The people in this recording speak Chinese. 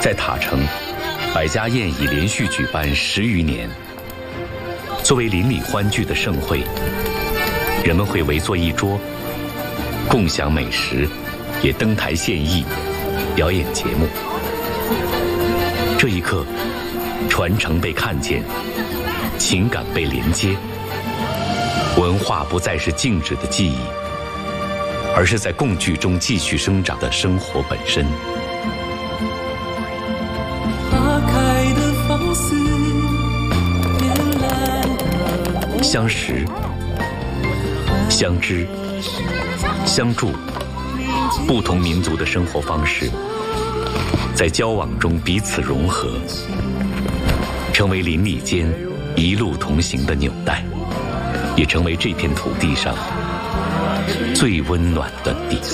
在塔城，百家宴已连续举办10余年。作为邻里欢聚的盛会，人们会围坐一桌，共享美食，也登台献艺，表演节目。这一刻，传承被看见，情感被连接，文化不再是静止的记忆，而是在共聚中继续生长的生活本身。相识、相知、相助，不同民族的生活方式，在交往中彼此融合，成为邻里间一路同行的纽带，也成为这片土地上最温暖的底色。